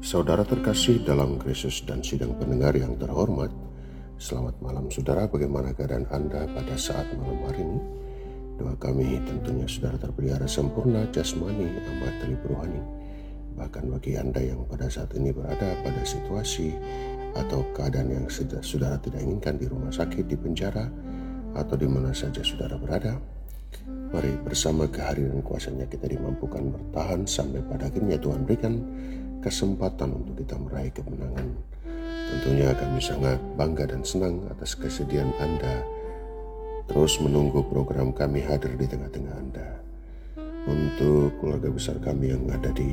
Saudara terkasih dalam Kristus dan sidang pendengar yang terhormat, selamat malam saudara. Bagaimana keadaan Anda pada saat malam hari ini? Doa kami tentunya saudara terpelihara sempurna jasmani, materi rohani. Bahkan bagi Anda yang pada saat ini berada pada situasi atau keadaan yang saudara tidak inginkan, di rumah sakit, di penjara, atau di mana saja saudara berada, mari bersama kehadiran kuasa-Nya kita dimampukan bertahan sampai pada akhirnya Tuhan berikan kesempatan untuk kita meraih kemenangan. Tentunya kami sangat bangga dan senang atas kesediaan Anda terus menunggu program kami hadir di tengah-tengah Anda. Untuk keluarga besar kami yang ada di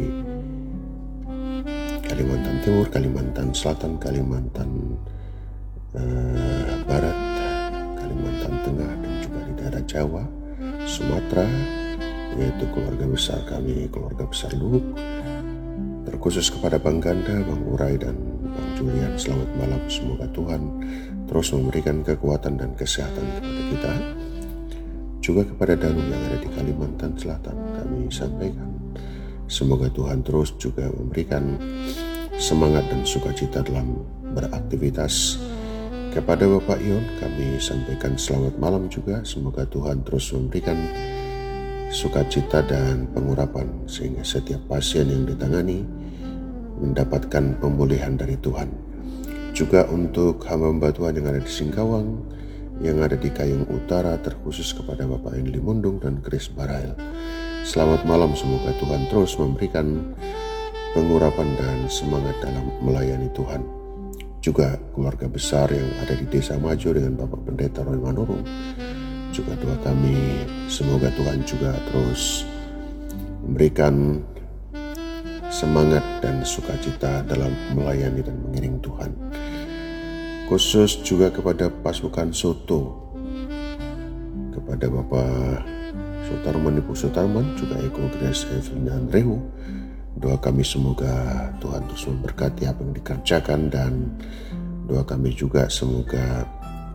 Kalimantan Timur, Kalimantan Selatan, Kalimantan Barat, Kalimantan Tengah, dan juga di daerah Jawa, Sumatera, yaitu keluarga besar kami, keluarga besar Luhuk. Terkhusus kepada Bang Ganda, Bang Urai, dan Bang Julian, selamat malam. Semoga Tuhan terus memberikan kekuatan dan kesehatan kepada kita. Juga kepada Danu yang ada di Kalimantan Selatan, kami sampaikan semoga Tuhan terus juga memberikan semangat dan sukacita dalam beraktivitas. Kepada Bapak Ion kami sampaikan selamat malam juga. Semoga Tuhan terus memberikan sukacita dan pengurapan sehingga setiap pasien yang ditangani mendapatkan pemulihan dari Tuhan. Juga untuk hamba-hamba Tuhan yang ada di Singkawang, yang ada di Kayung Utara, terkhusus kepada Bapak Enli Mundung dan Chris Barail. Selamat malam, semoga Tuhan terus memberikan pengurapan dan semangat dalam melayani Tuhan. Juga keluarga besar yang ada di Desa Maju dengan Bapak Pendeta Roy Manurung, juga doa kami semoga Tuhan juga terus memberikan semangat dan sukacita dalam melayani dan mengiring Tuhan. Khusus juga kepada pasukan Soto, kepada Bapak Sutarman, Ibu Sutarman, juga Eko Grace Evelyn dan Rehu. Doa kami semoga Tuhan terus memberkati apa yang dikerjakan, dan doa kami juga semoga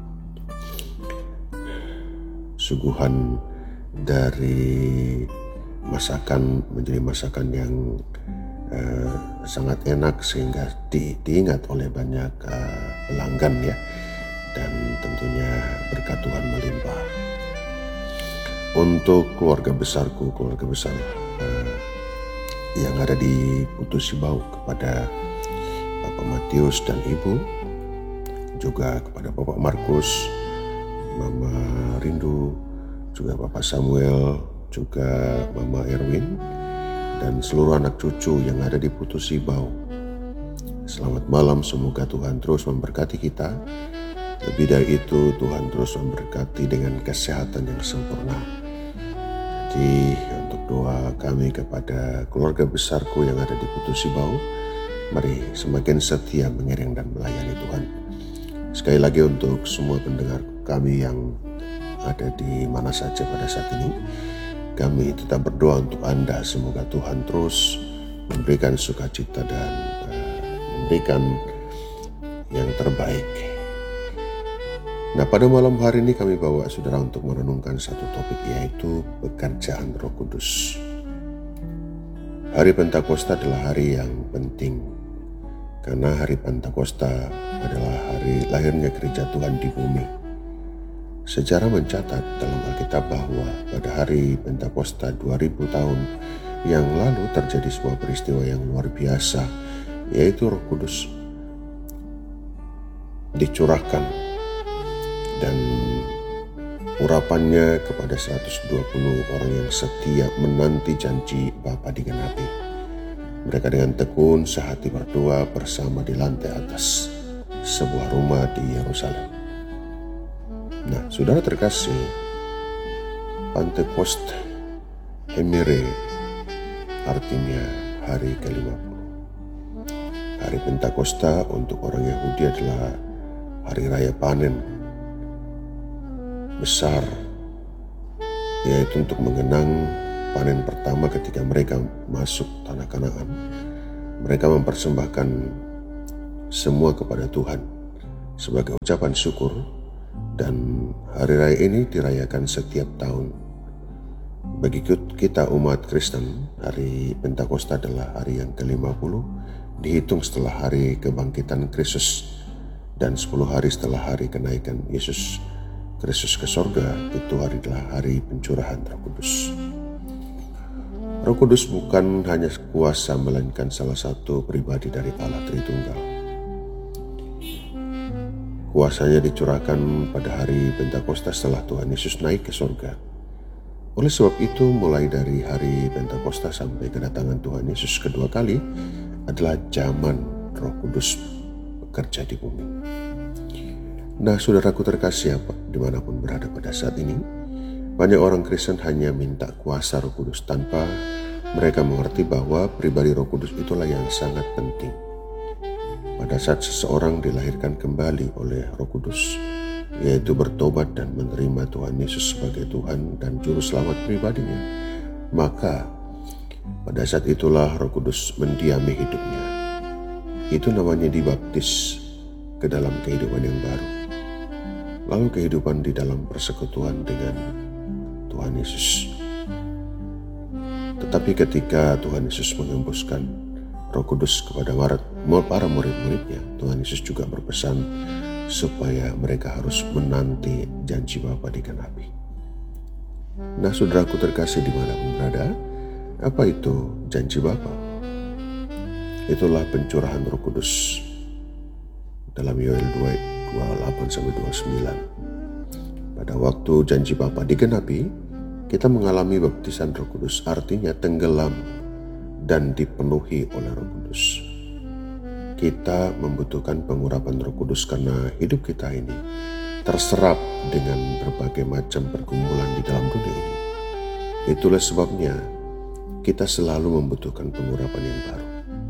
suguhan dari masakan menjadi masakan yang sangat enak sehingga diingat oleh banyak pelanggan ya, dan tentunya berkat Tuhan melimpah. Untuk keluarga besarku, keluarga besar yang ada di Putu Sibau, kepada Bapak Matius dan Ibu, juga kepada Bapak Markus, Mama Rindu, juga Bapak Samuel, juga Mama Erwin, dan seluruh anak cucu yang ada di Putu Sibau. Selamat malam, semoga Tuhan terus memberkati kita. Lebih dari itu, Tuhan terus memberkati dengan kesehatan yang sempurna. Jadi untuk doa kami kepada keluarga besarku yang ada di Putu Sibau, mari semakin setia mengiring dan melayani Tuhan. Sekali lagi untuk semua pendengar kami yang ada di mana saja pada saat ini, kami tetap berdoa untuk Anda. Semoga Tuhan terus memberikan sukacita dan memberikan yang terbaik. Nah, pada malam hari ini kami bawa saudara untuk merenungkan satu topik, yaitu pekerjaan Roh Kudus. Hari Pentakosta adalah hari yang penting, karena hari Pentakosta adalah hari lahirnya gereja Tuhan di bumi. Sejarah mencatat dalam Alkitab bahwa pada hari Pentakosta 2000 tahun yang lalu terjadi sebuah peristiwa yang luar biasa, yaitu Roh Kudus dicurahkan dan urapannya kepada 120 orang yang setia menanti janji Bapa digenapi. Mereka dengan tekun sehati berdoa bersama di lantai atas sebuah rumah di Yerusalem. Nah, saudara terkasih, Pentekost Hemere artinya hari ke-50. Hari Pentakosta untuk orang Yahudi adalah hari raya panen besar, yaitu untuk mengenang panen pertama ketika mereka masuk tanah Kanaan. Mereka mempersembahkan semua kepada Tuhan sebagai ucapan syukur. Dan hari raya ini dirayakan setiap tahun. Bagi kita umat Kristen, hari Pentakosta adalah hari yang ke-50 dihitung setelah hari kebangkitan Kristus, dan 10 hari setelah hari kenaikan Yesus Kristus ke sorga, itu adalah hari pencurahan Roh Kudus. Roh Kudus bukan hanya kuasa, melainkan salah satu pribadi dari Allah Tritunggal. Kuasanya dicurahkan pada hari Pentakosta setelah Tuhan Yesus naik ke sorga. Oleh sebab itu, mulai dari hari Pentakosta sampai kedatangan Tuhan Yesus kedua kali adalah zaman Roh Kudus bekerja di bumi. Nah, saudaraku terkasih, dimanapun berada pada saat ini, banyak orang Kristen hanya minta kuasa Roh Kudus tanpa mereka mengerti bahwa pribadi Roh Kudus itulah yang sangat penting. Pada saat seseorang dilahirkan kembali oleh Roh Kudus, yaitu bertobat dan menerima Tuhan Yesus sebagai Tuhan dan Juru Selamat pribadinya, maka pada saat itulah Roh Kudus mendiami hidupnya. Itu namanya dibaptis ke dalam kehidupan yang baru. Lalu kehidupan di dalam persekutuan dengan Tuhan Yesus. Tetapi ketika Tuhan Yesus mengembuskan Roh Kudus kepada para murid-muridnya, Tuhan Yesus juga berpesan supaya mereka harus menanti janji Bapa digenapi. Nah, saudaraku terkasih dimanapun berada, apa itu janji Bapa? Itulah pencurahan Roh Kudus dalam Yoel 2:28-29. Pada waktu janji Bapa digenapi, kita mengalami baptisan Roh Kudus, artinya tenggelam dan dipenuhi oleh Roh Kudus. Kita membutuhkan pengurapan Roh Kudus karena hidup kita ini terserap dengan berbagai macam pergumulan di dalam dunia ini. Itulah sebabnya kita selalu membutuhkan pengurapan yang baru.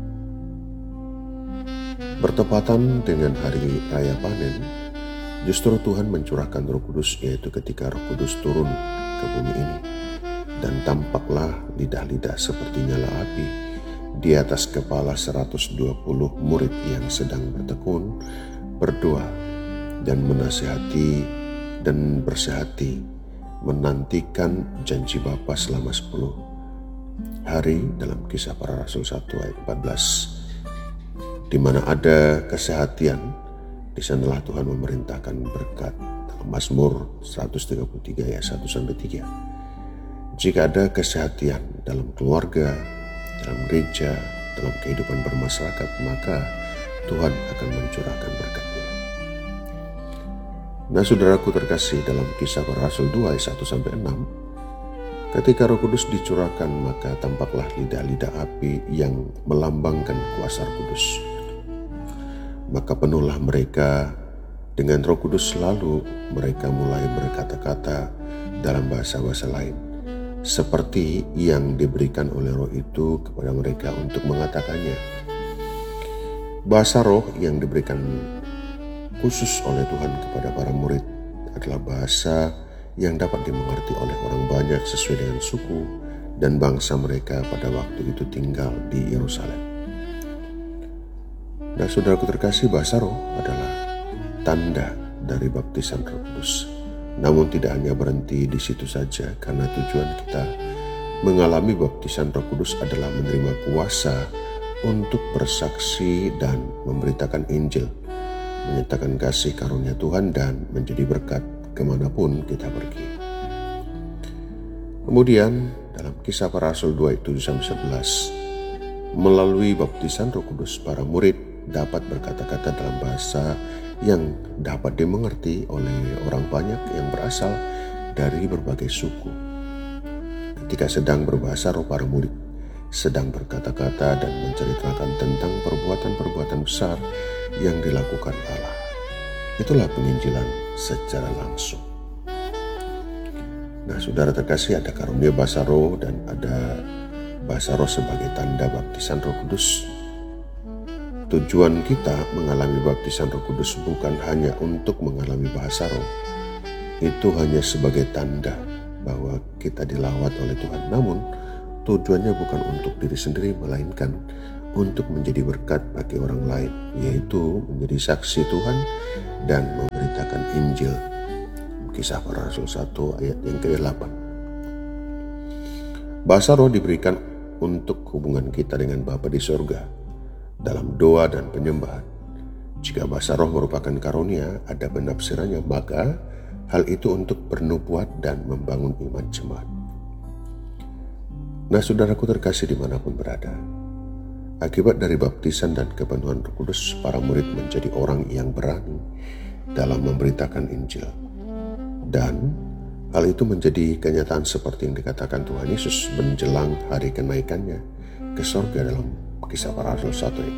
Bertepatan dengan hari raya panen, justru Tuhan mencurahkan Roh Kudus, yaitu ketika Roh Kudus turun ke bumi ini. Dan tampaklah lidah-lidah seperti nyala api di atas kepala 120 murid yang sedang bertekun, berdoa, dan menasihati dan bersehati menantikan janji Bapa selama 10 hari dalam Kisah Para Rasul 1 ayat 14. Di mana ada kesehatian, di sanalah Tuhan memerintahkan berkat. Dalam Mazmur 133 ayat 1-3. Jika ada kesehatian dalam keluarga, dalam gereja, dalam kehidupan bermasyarakat, maka Tuhan akan mencurahkan berkat-Nya. Nah, saudaraku terkasih, dalam Kisah Para Rasul 2 ayat 1-6, ketika Roh Kudus dicurahkan, maka tampaklah lidah-lidah api yang melambangkan kuasa Roh Kudus. Maka penuhlah mereka dengan Roh Kudus, lalu mereka mulai berkata-kata dalam bahasa-bahasa lain, seperti yang diberikan oleh Roh itu kepada mereka untuk mengatakannya. Bahasa Roh yang diberikan khusus oleh Tuhan kepada para murid adalah bahasa yang dapat dimengerti oleh orang banyak sesuai dengan suku dan bangsa mereka pada waktu itu tinggal di Yerusalem. Nah, saudaraku terkasih, bahasa Roh adalah tanda dari baptisan Roh Kudus. Namun tidak hanya berhenti di situ saja, karena tujuan kita mengalami baptisan Roh Kudus adalah menerima kuasa untuk bersaksi dan memberitakan Injil, menyatakan kasih karunia Tuhan, dan menjadi berkat kemanapun kita pergi. Kemudian dalam Kisah Para Rasul 2 ayat 7-11, melalui baptisan Roh Kudus, para murid dapat berkata-kata dalam bahasa yang dapat dimengerti oleh orang banyak yang berasal dari berbagai suku. Ketika sedang berbahasa roh, para murid sedang berkata-kata dan menceritakan tentang perbuatan-perbuatan besar yang dilakukan Allah. Itulah penginjilan secara langsung. Nah, saudara terkasih, ada karunia bahasa roh dan ada bahasa roh sebagai tanda baptisan Roh Kudus. Tujuan kita mengalami baptisan Roh Kudus bukan hanya untuk mengalami bahasa roh. Itu hanya sebagai tanda bahwa kita dilawat oleh Tuhan. Namun tujuannya bukan untuk diri sendiri, melainkan untuk menjadi berkat bagi orang lain, yaitu menjadi saksi Tuhan dan memberitakan Injil. Kisah Para Rasul 1 ayat yang ke-8. Bahasa roh diberikan untuk hubungan kita dengan Bapa di surga. dalam doa dan penyembahan. Jika bahasa roh merupakan karunia, ada penafsirannya, maka hal itu untuk bernubuat dan membangun iman jemaat. Nah, saudaraku terkasih dimanapun berada, akibat dari baptisan dan kepenuhan Roh Kudus, para murid menjadi orang yang berani dalam memberitakan Injil. Dan hal itu menjadi kenyataan seperti yang dikatakan Tuhan Yesus menjelang hari kenaikannya ke surga dalam Kisah Para Rasul 1 ayat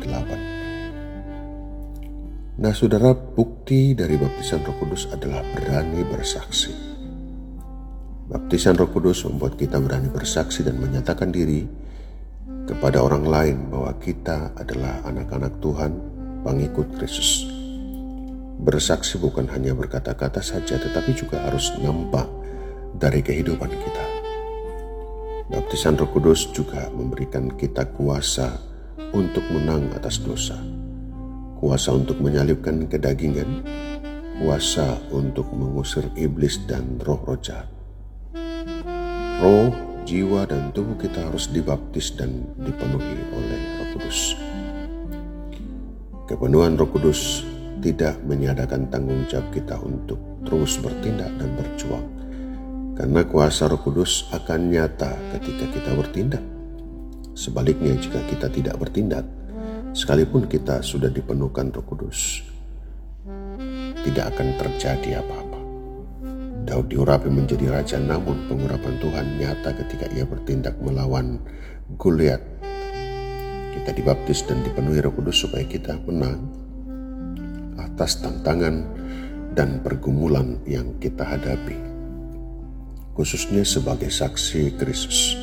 8. Nah, saudara, bukti dari baptisan Roh Kudus adalah berani bersaksi. Baptisan Roh Kudus membuat kita berani bersaksi dan menyatakan diri kepada orang lain bahwa kita adalah anak-anak Tuhan, pengikut Kristus. Bersaksi bukan hanya berkata-kata saja, tetapi juga harus nampak dari kehidupan kita. Baptisan Roh Kudus juga memberikan kita kuasa untuk menang atas dosa, kuasa untuk menyalibkan kedagingan, kuasa untuk mengusir iblis dan roh-roh jahat. Roh, jiwa, dan tubuh kita harus dibaptis dan dipenuhi oleh Roh Kudus. Kepenuhan Roh Kudus tidak meniadakan tanggung jawab kita untuk terus bertindak dan berjuang, karena kuasa Roh Kudus akan nyata ketika kita bertindak. Sebaliknya, jika kita tidak bertindak, sekalipun kita sudah dipenuhkan Roh Kudus, tidak akan terjadi apa-apa. Daud diurapi menjadi raja, namun pengurapan Tuhan nyata ketika ia bertindak melawan Goliat. Kita dibaptis dan dipenuhi Roh Kudus supaya kita menang atas tantangan dan pergumulan yang kita hadapi, khususnya sebagai saksi Kristus.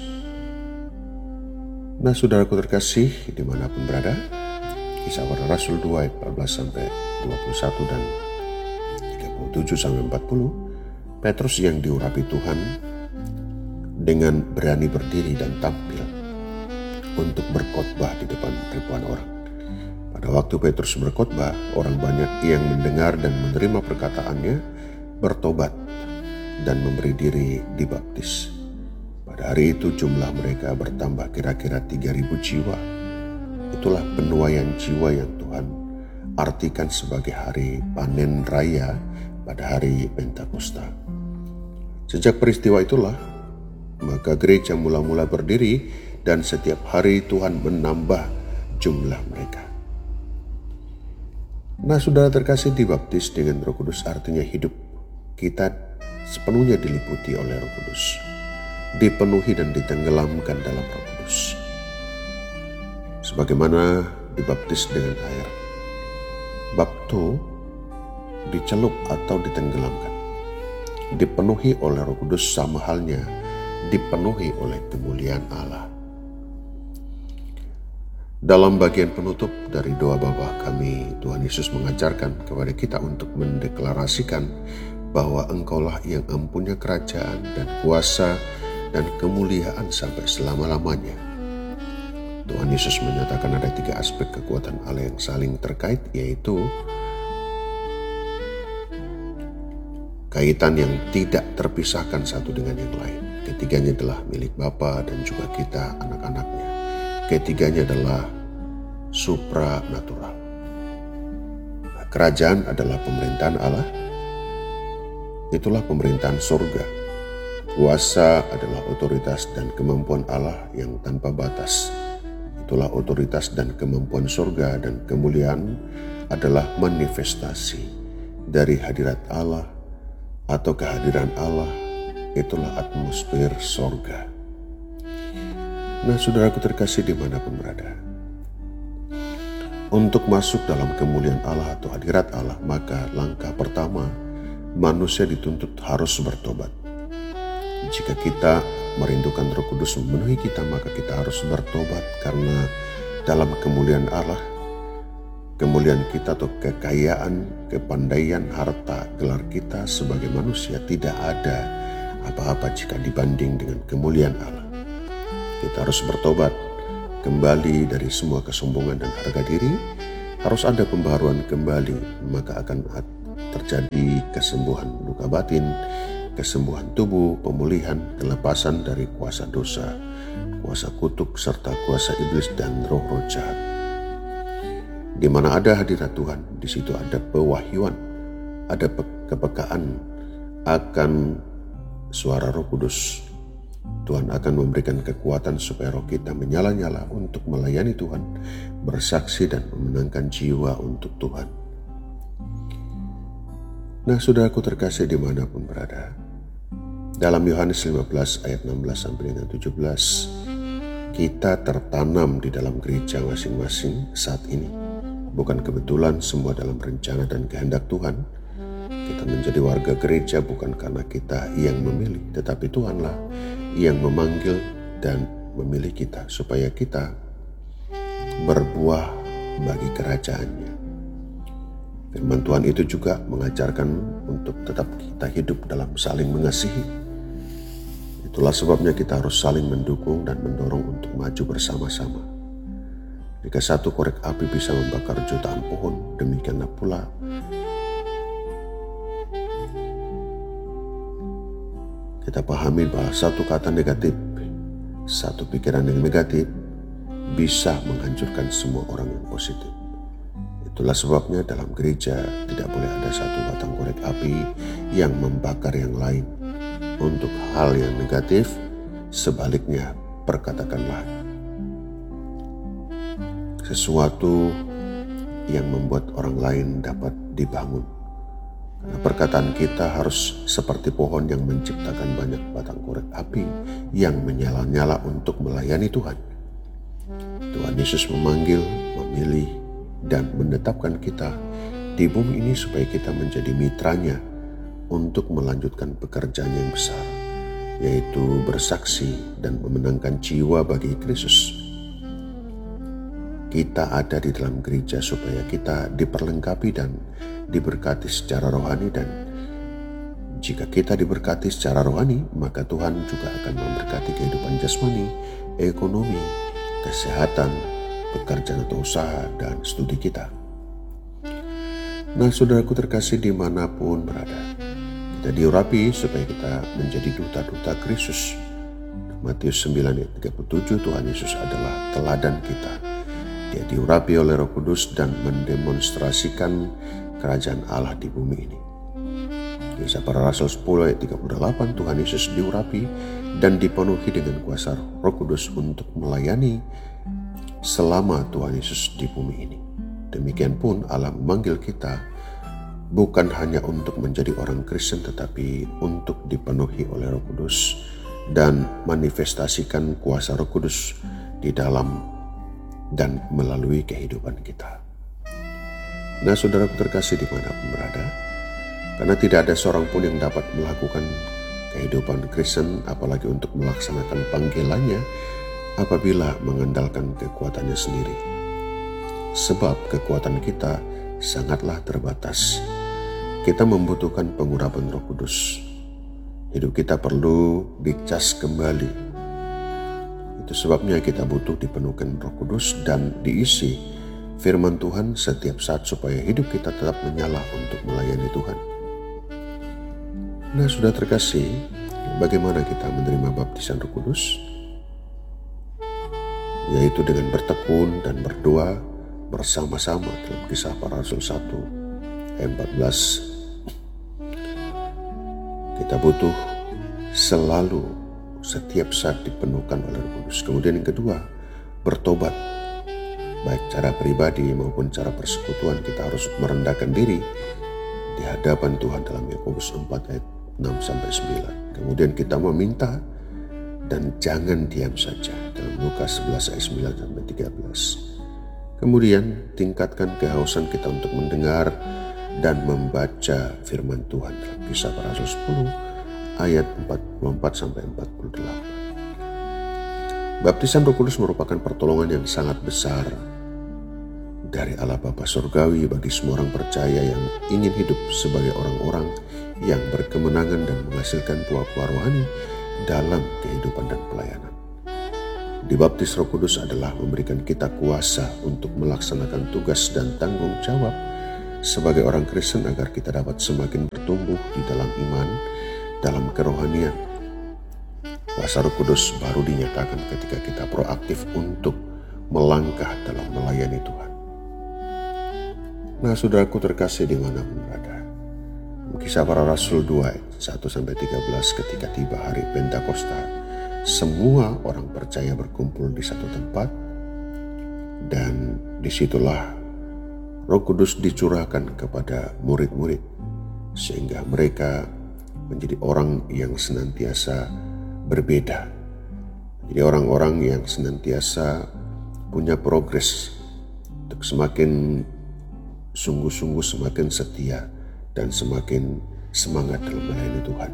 Nah, saudaraku terkasih dimanapun berada, Kisah Para Rasul 2 ayat 14-21 dan 37-40, Petrus yang diurapi Tuhan dengan berani berdiri dan tampil untuk berkhotbah di depan ribuan orang. Pada waktu Petrus berkhotbah, orang banyak yang mendengar dan menerima perkataannya bertobat dan memberi diri dibaptis. Pada hari itu jumlah mereka bertambah kira-kira 3.000 jiwa. Itulah penuaian jiwa yang Tuhan artikan sebagai hari panen raya pada hari Pentakosta. Sejak peristiwa itulah, maka gereja mula-mula berdiri dan setiap hari Tuhan menambah jumlah mereka. Nah, saudara terkasih, dibaptis dengan Roh Kudus artinya hidup kita sepenuhnya diliputi oleh Roh Kudus, dipenuhi dan ditenggelamkan dalam Roh Kudus. Sebagaimana dibaptis dengan air, bapto dicelup atau ditenggelamkan. Dipenuhi oleh Roh Kudus sama halnya dipenuhi oleh kemuliaan Allah. Dalam bagian penutup dari doa Bapa kami, Tuhan Yesus mengajarkan kepada kita untuk mendeklarasikan bahwa Engkaulah yang empunya kerajaan dan kuasa dan kemuliaan sampai selama-lamanya. Tuhan Yesus menyatakan ada 3 aspek kekuatan Allah yang saling terkait, yaitu kaitan yang tidak terpisahkan satu dengan yang lain. Ketiganya adalah milik Bapa dan juga kita anak-anaknya. Ketiganya adalah supranatural. Kerajaan adalah pemerintahan Allah. Itulah pemerintahan surga. Kuasa adalah otoritas dan kemampuan Allah yang tanpa batas. Itulah otoritas dan kemampuan surga, dan kemuliaan adalah manifestasi dari hadirat Allah atau kehadiran Allah. Itulah atmosfer surga. Nah, saudaraku terkasih dimanapun berada, untuk masuk dalam kemuliaan Allah atau hadirat Allah, maka langkah pertama manusia dituntut harus bertobat. Jika kita merindukan Roh Kudus memenuhi kita, maka kita harus bertobat, karena dalam kemuliaan Allah, kemuliaan kita atau kekayaan, kepandaian, harta, gelar kita sebagai manusia tidak ada apa-apa jika dibanding dengan kemuliaan Allah. Kita harus bertobat, kembali dari semua kesombongan dan harga diri. Harus ada pembaharuan kembali, maka akan terjadi kesembuhan luka batin, kesembuhan tubuh, pemulihan, kelepasan dari kuasa dosa, kuasa kutuk, serta kuasa iblis dan roh-roh jahat. Di mana ada hadirat Tuhan, di situ ada pewahyuan, ada kepekaan akan suara Roh Kudus. Tuhan akan memberikan kekuatan supaya roh kita menyala-nyala untuk melayani Tuhan, bersaksi dan memenangkan jiwa untuk Tuhan. Nah, saudaraku terkasih dimanapun berada, dalam Yohanes 15 ayat 16 sampai dengan 17, kita tertanam di dalam gereja masing-masing saat ini. Bukan kebetulan, semua dalam rencana dan kehendak Tuhan. Kita menjadi warga gereja bukan karena kita yang memilih, tetapi Tuhanlah yang memanggil dan memilih kita supaya kita berbuah bagi kerajaan-Nya. Firman Tuhan itu juga mengajarkan untuk tetap kita hidup dalam saling mengasihi. Itulah sebabnya kita harus saling mendukung dan mendorong untuk maju bersama-sama. Jika satu korek api bisa membakar jutaan pohon, demikianlah pula kita pahami bahwa satu kata negatif, satu pikiran yang negatif bisa menghancurkan semua orang yang positif. Itulah sebabnya dalam gereja tidak boleh ada satu batang korek api yang membakar yang lain. Untuk hal yang negatif, sebaliknya perkatakanlah sesuatu yang membuat orang lain dapat dibangun. Karena perkataan kita harus seperti pohon yang menciptakan banyak batang korek api yang menyala-nyala untuk melayani Tuhan. Tuhan Yesus memanggil, memilih, dan menetapkan kita di bumi ini supaya kita menjadi mitranya untuk melanjutkan pekerjaan yang besar, yaitu bersaksi dan memenangkan jiwa bagi Kristus. Kita ada di dalam gereja supaya kita diperlengkapi dan diberkati secara rohani, dan jika kita diberkati secara rohani, maka Tuhan juga akan memberkati kehidupan jasmani, ekonomi, kesehatan, pekerjaan atau usaha, dan studi kita. Nah, saudaraku terkasih dimanapun berada, kita diurapi supaya kita menjadi duta-duta Kristus. Matius 9 ayat 37, Tuhan Yesus adalah teladan kita. Dia diurapi oleh Roh Kudus dan mendemonstrasikan kerajaan Allah di bumi ini. Kisah Para Rasul 10 ayat 38, Tuhan Yesus diurapi dan dipenuhi dengan kuasa Roh Kudus untuk melayani selama Tuhan Yesus di bumi ini. Demikian pun Allah memanggil kita bukan hanya untuk menjadi orang Kristen, tetapi untuk dipenuhi oleh Roh Kudus dan manifestasikan kuasa Roh Kudus di dalam dan melalui kehidupan kita. Nah, saudaraku terkasih dimanapun berada, karena tidak ada seorang pun yang dapat melakukan kehidupan Kristen, apalagi untuk melaksanakan panggilannya, apabila mengandalkan kekuatannya sendiri. Sebab kekuatan kita sangatlah terbatas. Kita membutuhkan pengurapan Roh Kudus. Hidup kita perlu dicas kembali. Itu sebabnya kita butuh dipenuhkan Roh Kudus dan diisi firman Tuhan setiap saat supaya hidup kita tetap menyala untuk melayani Tuhan. Nah, sudah terkasih, bagaimana kita menerima baptisan Roh Kudus? Yaitu dengan bertekun dan berdoa bersama-sama dalam Kisah Para Rasul 1 ayat 14. Kita butuh selalu setiap saat dipenuhkan oleh Roh Kudus. Kemudian yang kedua, bertobat. Baik cara pribadi maupun cara persekutuan, kita harus merendahkan diri di hadapan Tuhan dalam Yakobus 4 ayat 6 sampai 9. Kemudian kita meminta dan jangan diam saja dalam Lukas 11 ayat 9 sampai 13. Kemudian tingkatkan kehausan kita untuk mendengar dan membaca firman Tuhan dalam Kisah Para Rasul 10 ayat 44 sampai 48. Baptisan Roh Kudus merupakan pertolongan yang sangat besar dari Allah Bapa Surgawi bagi semua orang percaya yang ingin hidup sebagai orang-orang yang berkemenangan dan menghasilkan buah-buah rohani dalam kehidupan dan pelayanan. Dibaptis Roh Kudus adalah memberikan kita kuasa untuk melaksanakan tugas dan tanggung jawab sebagai orang Kristen agar kita dapat semakin bertumbuh di dalam iman, dalam kerohanian. Kuasa Roh Kudus baru dinyatakan ketika kita proaktif untuk melangkah dalam melayani Tuhan. Nah, saudaraku terkasih dimanapun berada, Kisah Para Rasul 2, 1-13, ketika tiba hari Pentakosta, semua orang percaya berkumpul di satu tempat, dan disitulah Roh Kudus dicurahkan kepada murid-murid, sehingga mereka menjadi orang yang senantiasa berbeda. Jadi orang-orang yang senantiasa punya progres untuk semakin sungguh-sungguh, semakin setia, dan semakin semangat dalam melayani Tuhan.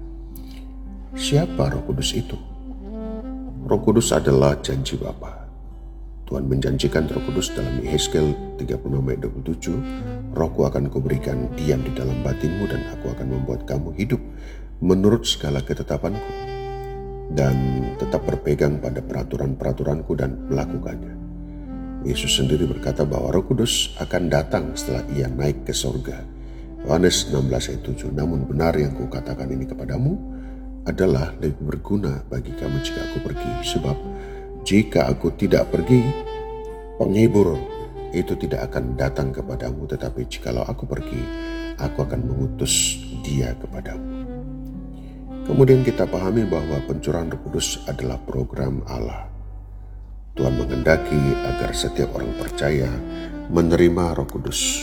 Siapa Roh Kudus itu? Roh Kudus adalah janji Bapa. Tuhan menjanjikan Roh Kudus dalam Yehezkiel 36:27, Rohku akan kuberikan diam di dalam batinmu dan aku akan membuat kamu hidup menurut segala ketetapanku dan tetap berpegang pada peraturan-peraturanku dan melakukannya. Yesus sendiri berkata bahwa Roh Kudus akan datang setelah ia naik ke sorga. Yohanes 16:7, namun benar yang kukatakan ini kepadamu adalah lebih berguna bagi kamu jika aku pergi. Sebab jika aku tidak pergi, penghibur itu tidak akan datang kepadamu. Tetapi jikalau aku pergi, aku akan mengutus dia kepadamu. Kemudian kita pahami bahwa pencurahan Roh Kudus adalah program Allah. Tuhan menghendaki agar setiap orang percaya menerima Roh Kudus.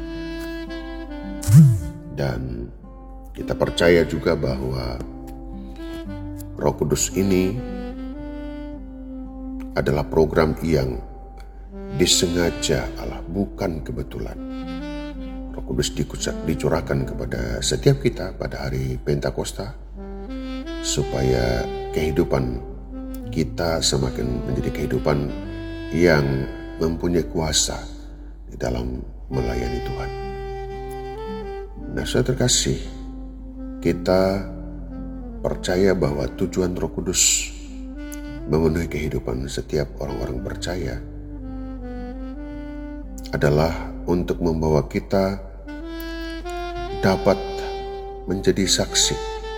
Dan kita percaya juga bahwa Roh Kudus ini adalah program yang disengaja Allah, bukan kebetulan. Roh Kudus dicurahkan kepada setiap kita pada hari Pentakosta supaya kehidupan kita semakin menjadi kehidupan yang mempunyai kuasa di dalam melayani Tuhan. Nah, saudara terkasih, kita percaya bahwa tujuan Roh Kudus memenuhi kehidupan setiap orang-orang percaya adalah untuk membawa kita dapat menjadi saksi,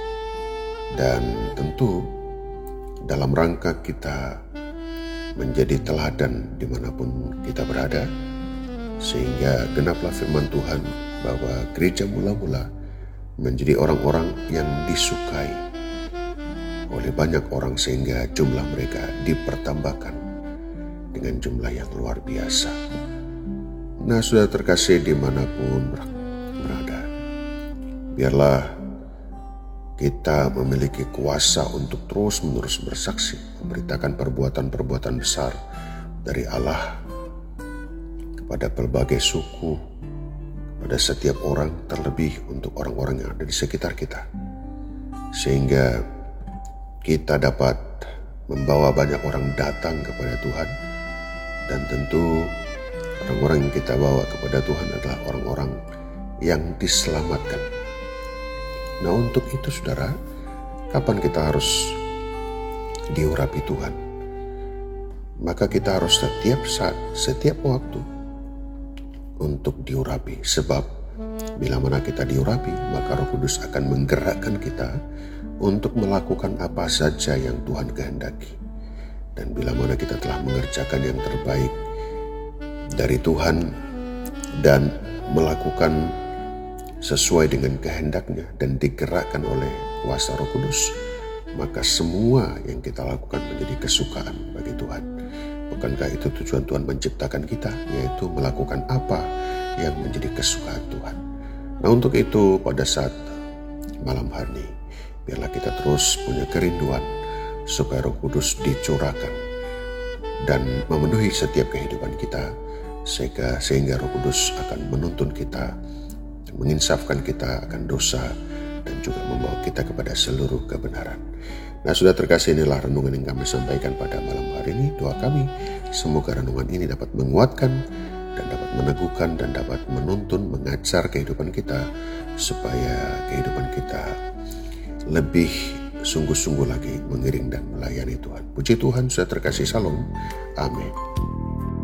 dan tentu dalam rangka kita menjadi teladan dimanapun kita berada, sehingga genaplah firman Tuhan bahwa gereja mula-mula menjadi orang-orang yang disukai oleh banyak orang, sehingga jumlah mereka dipertambahkan dengan jumlah yang luar biasa. Nah, sudah terkasih dimanapun berada, biarlah kita memiliki kuasa untuk terus-menerus bersaksi, memberitakan perbuatan-perbuatan besar dari Allah kepada berbagai suku, pada setiap orang, terlebih untuk orang-orang yang ada di sekitar kita, sehingga kita dapat membawa banyak orang datang kepada Tuhan. Dan tentu orang-orang yang kita bawa kepada Tuhan adalah orang-orang yang diselamatkan. Nah, untuk itu saudara, kapan kita harus diurapi Tuhan? Maka kita harus setiap saat, setiap waktu untuk diurapi. Sebab bila mana kita diurapi, maka Roh Kudus akan menggerakkan kita untuk melakukan apa saja yang Tuhan kehendaki. Dan bila mana kita telah mengerjakan yang terbaik dari Tuhan dan melakukan sesuai dengan kehendaknya dan digerakkan oleh kuasa Roh Kudus, maka semua yang kita lakukan menjadi kesukaan bagi Tuhan. Bukankah itu tujuan Tuhan menciptakan kita, yaitu melakukan apa yang menjadi kesukaan Tuhan. Nah, untuk itu pada saat malam hari ini, biarlah kita terus punya kerinduan supaya Roh Kudus dicurahkan dan memenuhi setiap kehidupan kita, sehingga Roh Kudus akan menuntun kita, menginsafkan kita akan dosa, dan juga membawa kita kepada seluruh kebenaran. Nah, sudah terkasih, inilah renungan yang kami sampaikan pada malam hari ini. Doa kami, semoga renungan ini dapat menguatkan dan dapat meneguhkan dan dapat menuntun, mengajar kehidupan kita, supaya kehidupan kita lebih sungguh-sungguh lagi mengiring dan melayani Tuhan. Puji Tuhan, sudah terkasih. Salam. Amin.